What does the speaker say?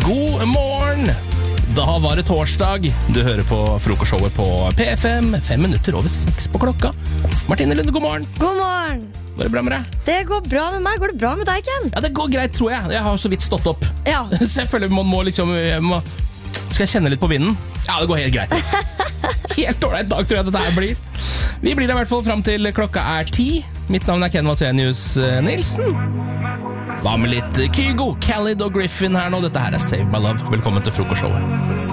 God morgen! Da var det torsdag. Du hører på frokostshowet på P5. 5 minutter over 6 på klokka. Martine Lunde, god morgen. God morgen. Går det bra med deg? Det går bra med meg. Går det bra med deg, Ken? Ja, det går greit, tror jeg. Jeg har så vidt stått opp. Ja. Så jeg føler man må liksom skal jeg kjenne litt på vinden? Ja, det går helt greit. Helt ålreit dag, tror jeg dette her blir. Vi blir der i hvert fall fram til klokka er 10. Mitt navn er Ken Vasenius Nilsen. Hva med litt Kygo, Khalid og Griffin her nå? Dette her er Save My Love. Velkommen til frokostshowet.